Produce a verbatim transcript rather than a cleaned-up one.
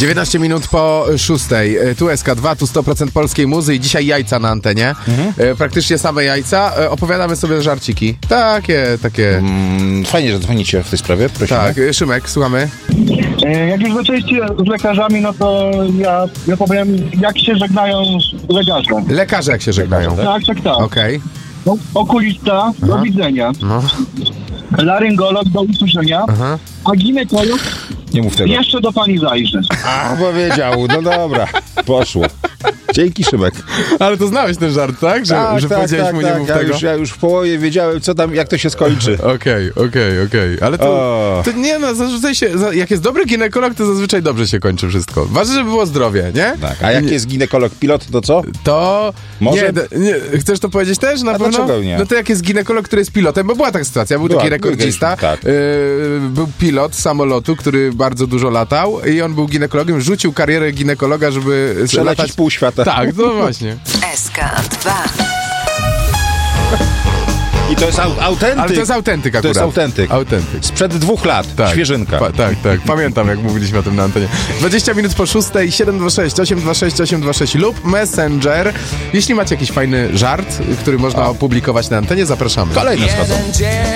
dziewiętnaście minut po szóstej. Tu S K dwa, tu sto procent polskiej muzy i dzisiaj jajca na antenie. Mhm. Praktycznie same jajca. Opowiadamy sobie żarciki. Takie, takie... Mm, fajnie, że dzwonicie w tej sprawie, prosimy. Tak, Szymek, słuchamy. Jak już zaczęliście z lekarzami, no to ja, ja powiem, jak się żegnają lekarze. Lekarze jak się żegnają. Tak, tak, tak. Okej. No, okulista, do widzenia. No. Laryngolog, do usłyszenia. Aha. A ginekolog, Nie mów tego. jeszcze do pani zajrzy. A, powiedział, no dobra, poszło. Dzięki, Szymek. Ale to znałeś ten żart, tak? Że, Tak, że tak, powiedziałeś tak, mu nie tak. mów Ja tego? już, ja już w połowie wiedziałem, co tam, jak to się skończy. Okej, okej, okej. Ale to, O. to nie no, zazwyczaj się, za- jak jest dobry ginekolog, to zazwyczaj dobrze się kończy wszystko. Ważne, żeby było zdrowie, nie? Tak, a jak Nie- jest ginekolog pilot, to co? To... Może? Nie, d- nie, chcesz to powiedzieć też na A pewno? dlaczego nie? No to jak jest ginekolog, który jest pilotem, bo była taka sytuacja, był Była, taki rekordzista, byliśmy, tak. yy, był pilot samolotu, który bardzo dużo latał i on był ginekologiem, rzucił karierę ginekologa, żeby Przelecieć latać... pół świata. Tak, no właśnie. S K dwa. I to jest au- autentyk. Ale to jest autentyk To akurat. jest autentyk. Autentyk. Sprzed dwóch lat. Tak. Świeżynka. Pa, tak, tak. Pamiętam, jak mówiliśmy o tym na antenie. dwadzieścia minut po szóstej, siedem dwa sześć, osiem dwa sześć, osiem dwa sześć lub Messenger. Jeśli macie jakiś fajny żart, który można opublikować na antenie, zapraszamy. Kolejne schodzą.